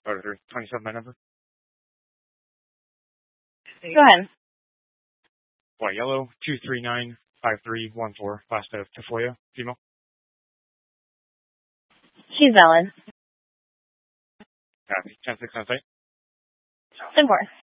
Or 27 my number. Go ahead. White yellow 2395314. Last of Tafoya, female. She's valid. Copy. 10-6 on site. 10-4.